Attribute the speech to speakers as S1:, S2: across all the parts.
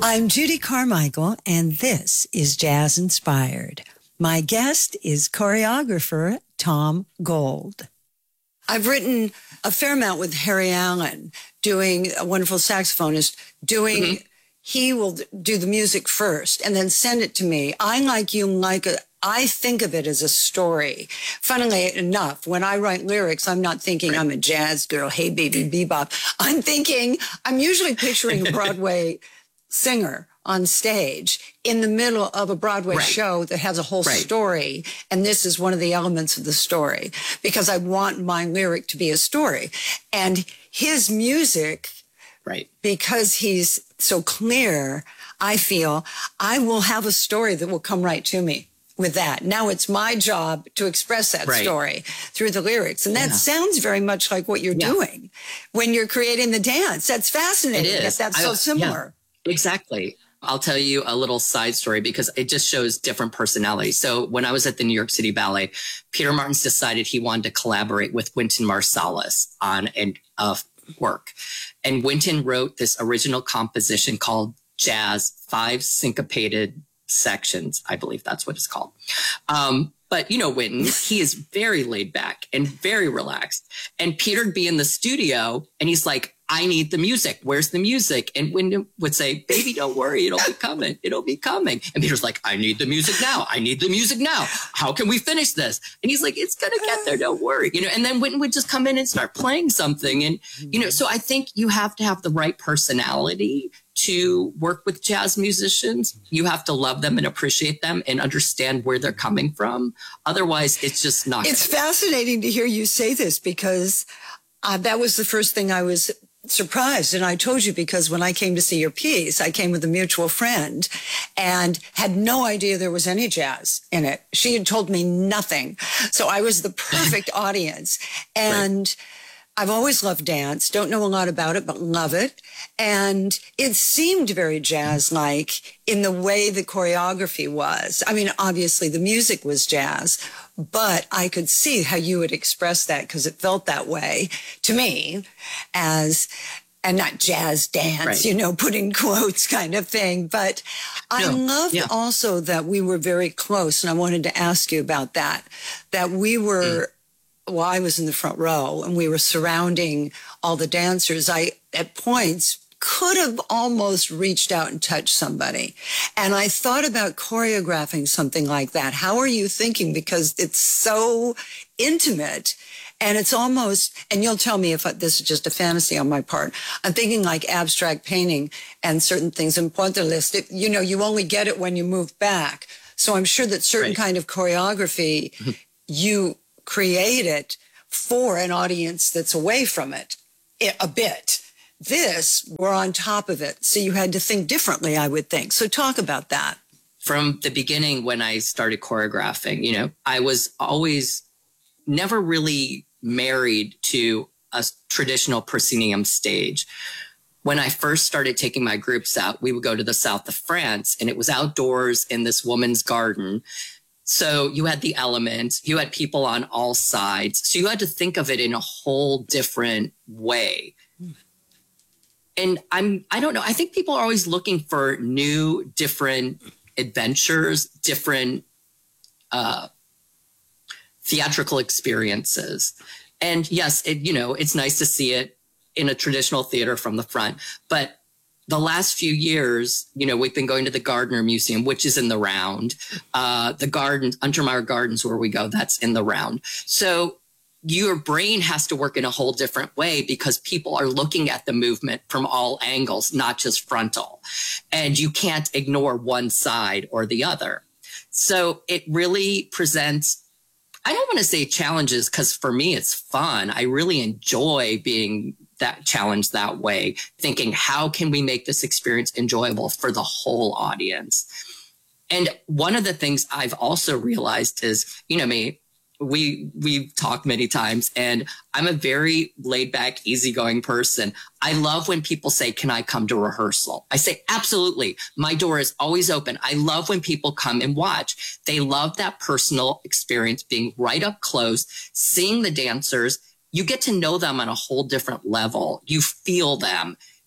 S1: I'm Judy Carmichael, and this is Jazz Inspired. My guest is choreographer Tom Gold. I've written a fair amount with Harry Allen, doing a wonderful saxophonist, he will do the music first and then send it to me. I think of it as a story. Funnily enough, when I write lyrics, I'm not thinking I'm a jazz girl, hey baby bebop. I'm usually picturing a Broadway singer on stage in the middle of a Broadway show that has a whole story. And this is one of the elements of the story because I want my lyric to be a story. And his music, because he's so clear, I feel I will have a story that will come right to me with that. Now it's my job to express that story through the lyrics. And that sounds very much like what you're doing when you're creating the dance. That's fascinating.
S2: It is.
S1: That's so similar.
S2: Exactly. I'll tell you a little side story because it just shows different personalities. So when I was at the New York City Ballet, Peter Martins decided he wanted to collaborate with Wynton Marsalis on a work. And Wynton wrote this original composition called Jazz, 5 syncopated sections. I believe that's what it's called. But you know, Wynton, he is very laid back and very relaxed. And Peter'd be in the studio and he's like, I need the music. Where's the music? And Wynton would say, baby, don't worry. It'll be coming. It'll be coming. And Peter's like, I need the music now. I need the music now. How can we finish this? And he's like, it's going to get there. Don't worry. You know, and then Wynton would just come in and start playing something. And, you know, so I think you have to have the right personality to work with jazz musicians. You have to love them and appreciate them and understand where they're coming from. Otherwise, it's just not.
S1: It's fascinating to hear you say this because that was the first thing I was surprised. And I told you because when I came to see your piece, I came with a mutual friend and had no idea there was any jazz in it. She had told me nothing. So I was the perfect audience. And I've always loved dance. Don't know a lot about it, but love it. And it seemed very jazz-like in the way the choreography was. I mean, obviously the music was jazz, but I could see how you would express that because it felt that way to me and not jazz dance, you know, putting quotes kind of thing. But I loved also that we were very close. And I wanted to ask you about that we were, well, I was in the front row and we were surrounding all the dancers. I, at points, could have almost reached out and touched somebody. And I thought about choreographing something like that. How are you thinking? Because it's so intimate and it's almost, and you'll tell me if this is just a fantasy on my part. I'm thinking like abstract painting and certain things in pointillist. You know, you only get it when you move back. So I'm sure that certain kind of choreography, you create it for an audience that's away from it a bit. This, we're on top of it. So you had to think differently, I would think. So talk about that.
S2: From the beginning, when I started choreographing, you know, I was always never really married to a traditional proscenium stage. When I first started taking my groups out, we would go to the south of France and it was outdoors in this woman's garden. So you had the elements, you had people on all sides. So you had to think of it in a whole different way. And I don't know, I think people are always looking for new, different adventures, different theatrical experiences. And yes, it's nice to see it in a traditional theater from the front. But the last few years, you know, we've been going to the Gardner Museum, which is in the round. The gardens, Untermeyer Gardens, where we go, that's in the round. So your brain has to work in a whole different way because people are looking at the movement from all angles, not just frontal. And you can't ignore one side or the other. So it really presents, I don't want to say challenges because for me, it's fun. I really enjoy being that challenged that way, thinking, how can we make this experience enjoyable for the whole audience? And one of the things I've also realized is, you know me, we've talked many times and I'm a very laid back, easygoing person. I love when people say, can I come to rehearsal? I say, absolutely. My door is always open. I love when people come and watch. They love that personal experience, being right up close, seeing the dancers. You get to know them on a whole different level. You feel them.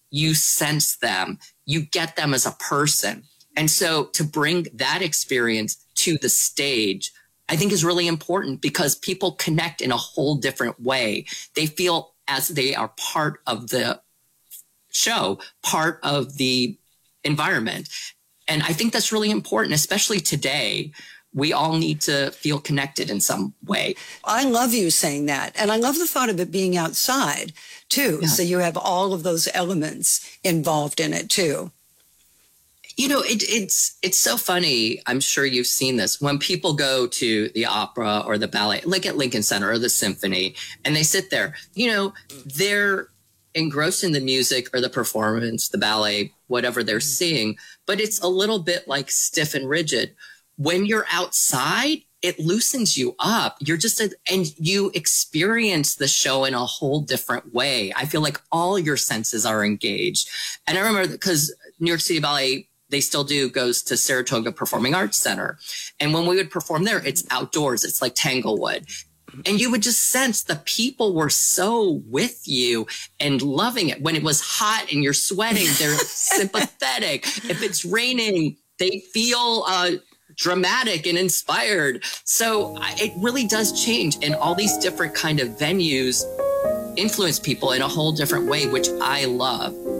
S2: you sense them, you get them as a person. And so to bring that experience to the stage, I think is really important because people connect in a whole different way. They feel as they are part of the show, part of the environment. And I think that's really important, especially today. We all need to feel connected in some way.
S1: I love you saying that. And I love the thought of it being outside too. Yeah. So you have all of those elements involved in it too.
S2: You know, it's so funny. I'm sure you've seen this when people go to the opera or the ballet, like at Lincoln Center or the symphony, and they sit there, you know, they're engrossed in the music or the performance, the ballet, whatever they're seeing, but it's a little bit like stiff and rigid. When you're outside, it loosens you up. You're just, and you experience the show in a whole different way. I feel like all your senses are engaged. And I remember because New York City Ballet, they still goes to Saratoga Performing Arts Center. And when we would perform there, it's outdoors. It's like Tanglewood. And you would just sense the people were so with you and loving it. When it was hot and you're sweating, they're sympathetic. If it's raining, they feel dramatic and inspired. So it really does change. And all these different kind of venues influence people in a whole different way, which I love.